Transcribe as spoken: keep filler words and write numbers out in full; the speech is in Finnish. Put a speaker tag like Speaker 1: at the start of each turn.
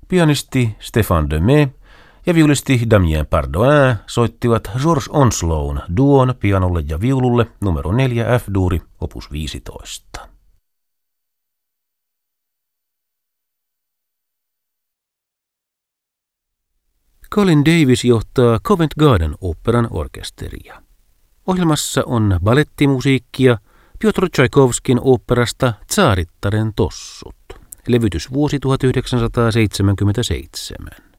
Speaker 1: Pianisti Stéphane Demé ja viulisti Damien Pardouin soittivat George Onslown duon pianolle ja viululle numero neljä F-duuri opus viisitoista. Colin Davis johtaa Covent Garden Operan orkesteria. Ohjelmassa on balettimusiikkia Piotr Tchaikovskin oopperasta Tsarittaren tossut. Levytysvuosi tuhatyhdeksänsataaseitsemänkymmentäseitsemän.